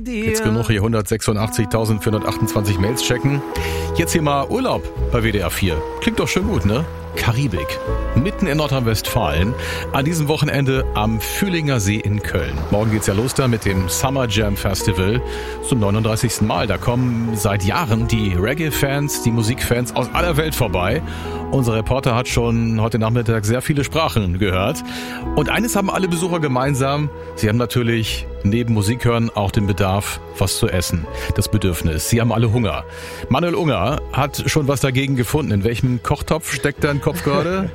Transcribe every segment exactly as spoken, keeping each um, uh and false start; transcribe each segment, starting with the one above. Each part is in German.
dir. Jetzt genug hier hundertsechsundachtzigtausendvierhundertachtundzwanzig Mails checken. Jetzt hier mal Urlaub bei W D R vier. Klingt doch schön gut, ne? Karibik, mitten in Nordrhein-Westfalen, an diesem Wochenende am Fühlinger See in Köln. Morgen geht's ja los da mit dem Summer Jam Festival zum neununddreißigsten Mal. Da kommen seit Jahren die Reggae-Fans, die Musikfans aus aller Welt vorbei. Unser Reporter hat schon heute Nachmittag sehr viele Sprachen gehört. Und eines haben alle Besucher gemeinsam. Sie haben natürlich neben Musik hören auch den Bedarf, was zu essen. Das Bedürfnis. Sie haben alle Hunger. Manuel Unger hat schon was dagegen gefunden. In welchem Kochtopf steckt dein Kopf gerade?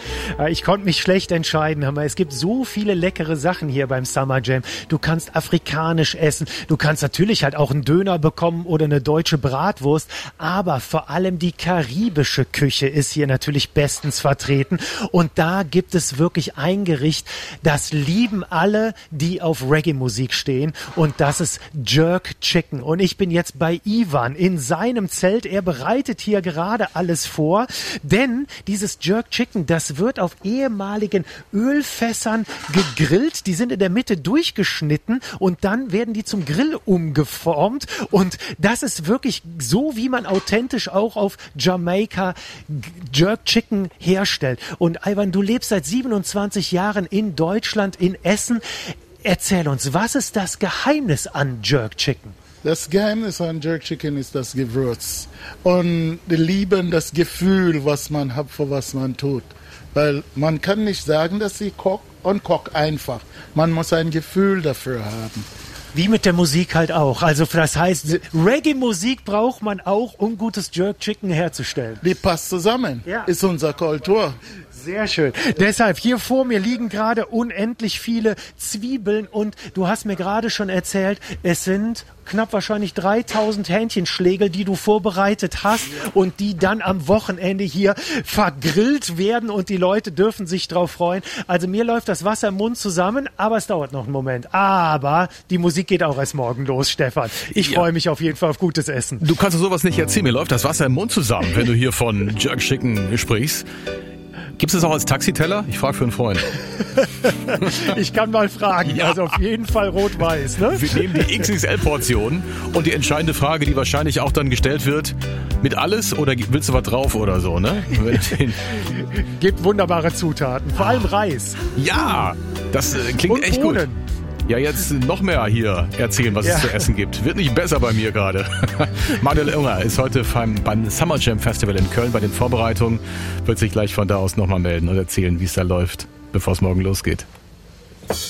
Ich konnte mich schlecht entscheiden. Es gibt so viele leckere Sachen hier beim Summer Jam. Du kannst afrikanisch essen. Du kannst natürlich halt auch einen Döner bekommen oder eine deutsche Bratwurst. Aber vor allem die karibische Küche ist hier natürlich bestens vertreten. Und da gibt es wirklich ein Gericht, das lieben alle, die auf Reggae-Musik stehen. Und das ist Jerk Chicken. Und ich bin jetzt bei Ivan in seinem Zelt. Er bereitet hier gerade alles vor. Denn dieses Jerk Chicken, das wird auf ehemaligen Ölfässern gegrillt. Die sind in der Mitte durchgeschnitten und dann werden die zum Grill umgeformt. Und das ist wirklich so, wie man authentisch auch auf Jamaika Jerk Chicken herstellt. Und Ivan, du lebst seit siebenundzwanzig Jahren in Deutschland, in Essen. Erzähl uns, was ist das Geheimnis an Jerk Chicken? Das Geheimnis an Jerk Chicken ist das Gewürz und die Liebe, das Gefühl, was man hat, für was man tut. Weil man kann nicht sagen, dass sie kocht und kocht einfach. Man muss ein Gefühl dafür haben. Wie mit der Musik halt auch. Also das heißt, Reggae-Musik braucht man auch, um gutes Jerk Chicken herzustellen. Die passt zusammen, ja. Ist unsere Kultur. Sehr schön. Deshalb, hier vor mir liegen gerade unendlich viele Zwiebeln und du hast mir gerade schon erzählt, es sind knapp wahrscheinlich dreitausend Hähnchenschlägel, die du vorbereitet hast und die dann am Wochenende hier vergrillt werden und die Leute dürfen sich drauf freuen. Also mir läuft das Wasser im Mund zusammen, aber es dauert noch einen Moment. Aber die Musik geht auch erst morgen los, Stefan. Ich ja. freue mich auf jeden Fall auf gutes Essen. Du kannst sowas nicht erzählen. Mir läuft das Wasser im Mund zusammen, wenn du hier von Jerk Chicken sprichst. Gibt es das auch als Taxiteller? Ich frage für einen Freund. Ich kann mal fragen. Ja. Also auf jeden Fall rot-weiß. Ne? Wir nehmen die X X L-Portion und die entscheidende Frage, die wahrscheinlich auch dann gestellt wird, mit alles oder willst du was drauf oder so? Ne? Gibt wunderbare Zutaten, vor allem Reis. Ja, das äh, klingt und echt Bohnen. Gut. Ja, jetzt noch mehr hier erzählen, was ja. es zu essen gibt. Wird nicht besser bei mir gerade. Manuel Unger ist heute beim, beim Summer Jam Festival in Köln bei den Vorbereitungen. Wird sich gleich von da aus nochmal melden und erzählen, wie es da läuft, bevor es morgen losgeht.